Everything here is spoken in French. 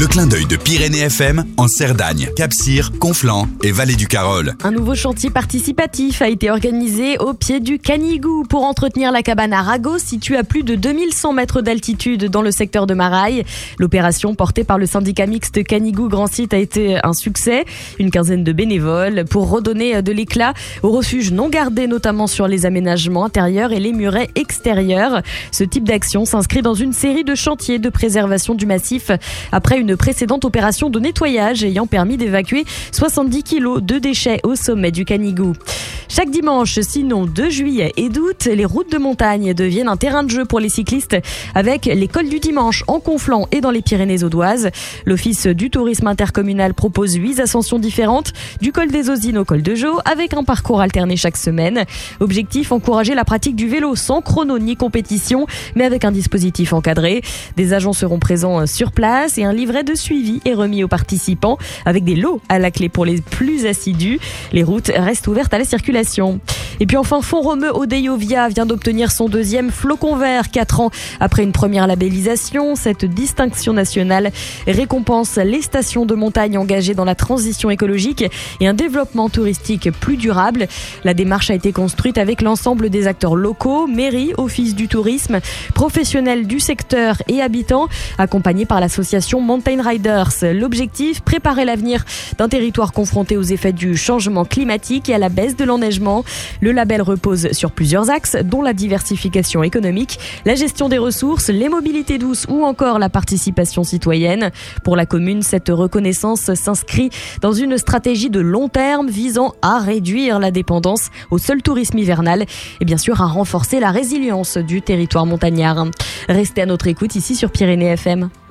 Le clin d'œil de Pyrénées FM en Cerdagne, Cap-Cyr, Conflans et Vallée du Carol. Un nouveau chantier participatif a été organisé au pied du Canigou pour entretenir la cabane à ragots située à plus de 2100 mètres d'altitude dans le secteur de Maraille. L'opération portée par le syndicat mixte Canigou Grand Site a été un succès. Une quinzaine de bénévoles pour redonner de l'éclat au refuge non gardé, notamment sur les aménagements intérieurs et les murets extérieurs. Ce type d'action s'inscrit dans une série de chantiers de préservation du massif après une précédente opération de nettoyage ayant permis d'évacuer 70 kilos de déchets au sommet du Canigou. Chaque dimanche, sinon 2 juillet et d'août, les routes de montagne deviennent un terrain de jeu pour les cyclistes avec l'école du dimanche en Conflans et dans les Pyrénées audoises. L'Office du tourisme intercommunal propose 8 ascensions différentes, du col des Osines au col de Jaux, avec un parcours alterné chaque semaine. Objectif, encourager la pratique du vélo sans chrono ni compétition, mais avec un dispositif encadré. Des agents seront présents sur place et un livret de suivi est remis aux participants avec des lots à la clé pour les plus assidus. Les routes restent ouvertes à la circulation. Et puis enfin, Font-Romeu Odeillovia vient d'obtenir son 2e flocon vert 4 ans après une première labellisation. Cette distinction nationale récompense les stations de montagne engagées dans la transition écologique et un développement touristique plus durable. La démarche a été construite avec l'ensemble des acteurs locaux, mairie, office du tourisme, professionnels du secteur et habitants, accompagnés par l'association Mountain Riders. L'objectif, préparer l'avenir d'un territoire confronté aux effets du changement climatique et à la baisse de l'enneigement. Le label repose sur plusieurs axes, dont la diversification économique, la gestion des ressources, les mobilités douces ou encore la participation citoyenne. Pour la commune, cette reconnaissance s'inscrit dans une stratégie de long terme visant à réduire la dépendance au seul tourisme hivernal et bien sûr à renforcer la résilience du territoire montagnard. Restez à notre écoute ici sur Pyrénées FM.